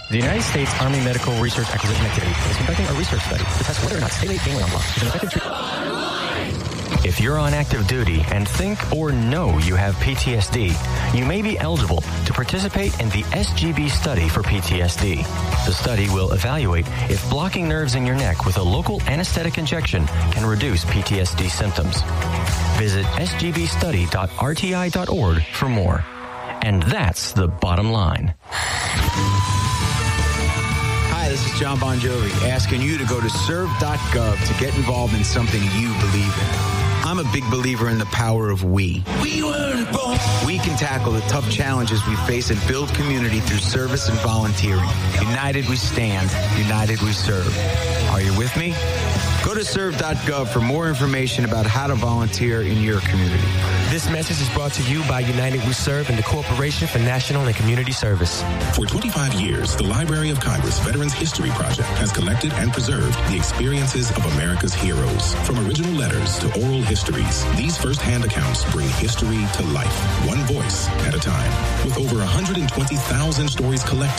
The United States Army Medical Research Acquisition Activity is conducting a research study to test whether or not stellate ganglion block is an effective treatment. If you're on active duty and think or know you have PTSD, you may be eligible to participate in the SGB study for PTSD. The study will evaluate if blocking nerves in your neck with a local anesthetic injection can reduce PTSD symptoms. Visit sgbstudy.rti.org for more. And that's the bottom line. Hi, this is John Bon Jovi, asking you to go to serve.gov to get involved in something you believe in. I'm a big believer in the power of we. We weren't born. We can tackle the tough challenges we face and build community through service and volunteering. United we stand, united we serve. Are you with me? Go to serve.gov for more information about how to volunteer in your community. This message is brought to you by United We Serve and the Corporation for National and Community Service. For 25 years, the Library of Congress Veterans History Project has collected and preserved the experiences of America's heroes. From original letters to oral histories, these first-hand accounts bring history to life, one voice at a time. With over 120,000 stories collected,